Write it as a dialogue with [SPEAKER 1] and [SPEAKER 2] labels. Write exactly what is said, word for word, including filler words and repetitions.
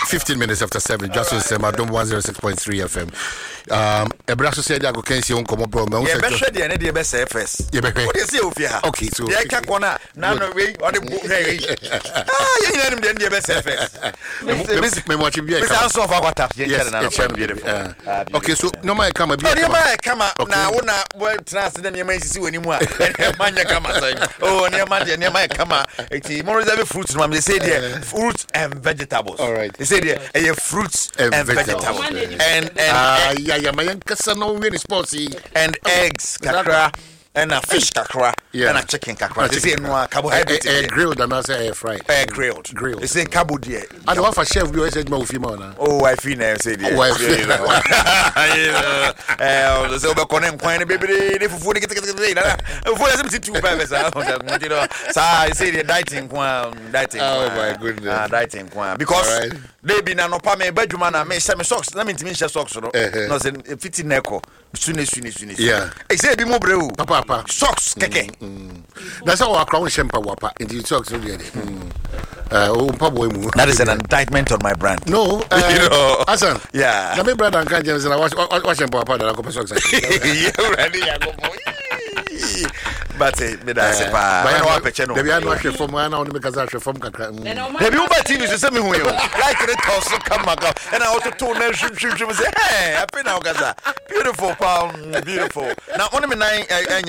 [SPEAKER 1] fifteen minutes after seven. Just to say, Madam one oh six point three F M. Um, Ebraso said, I go can see on common problem.
[SPEAKER 2] Yeah, best ready and the best F S.
[SPEAKER 1] Yeah,
[SPEAKER 2] what do you say, Opia?
[SPEAKER 1] Okay, so
[SPEAKER 2] yeah, can't corner. No, no, wait, on the book. Ah, you know, then the best F S.
[SPEAKER 1] Me watching be a
[SPEAKER 2] sounds of our tap.
[SPEAKER 1] Okay, so no my come a bit.
[SPEAKER 2] No my come now, una well trust then you may see when you want. Manya come oh, near my near my come it's more reserve fruits. They say there fruits and vegetables.
[SPEAKER 1] All right.
[SPEAKER 2] They say there fruits and vegetables. And and
[SPEAKER 1] yeah, yeah, my young no really sporty
[SPEAKER 2] and eggs, kakra, and a fish kakra,
[SPEAKER 1] yeah.
[SPEAKER 2] and a chicken kakra. They say no carbohydrate.
[SPEAKER 1] Egg grilled and I say air fried.
[SPEAKER 2] Egg grilled.
[SPEAKER 1] Grilled.
[SPEAKER 2] They say carbo dear.
[SPEAKER 1] I don't have a chef. You said no female.
[SPEAKER 2] Oh, I feel now. Say dear.
[SPEAKER 1] Oh, I feel.
[SPEAKER 2] Eh, so be konem kwan baby. They fufu get get get. Fufu them two babies. You know, so I say the dieting kwan, dieting.
[SPEAKER 1] Oh my goodness.
[SPEAKER 2] Ah, dieting kwan because they be na no pa me badwuma na me me socks. Na me ntimi share socks no. No say fiti neko. Sune sune sune.
[SPEAKER 1] Yeah.
[SPEAKER 2] I say bi mo breu.
[SPEAKER 1] Papa papa.
[SPEAKER 2] Socks keke.
[SPEAKER 1] That's how our crown shempa wapa into socks really. Uh,
[SPEAKER 2] that is an indictment on my brand.
[SPEAKER 1] No, uh, you know, Hassan.
[SPEAKER 2] Yeah.
[SPEAKER 1] Na me brother and James and I watch watch him papa that I go socks.
[SPEAKER 2] You ready? I go boy. But eh, me da se pa.
[SPEAKER 1] But
[SPEAKER 2] no apeche no.
[SPEAKER 1] There be no hwe from one na only because I hwe from kakra.
[SPEAKER 2] There be uba T V so say me hu yo. Like it toss come back. And I also to na shim shim shim say, "Hey, happy now gaza." Beautiful, beautiful. Now only me nine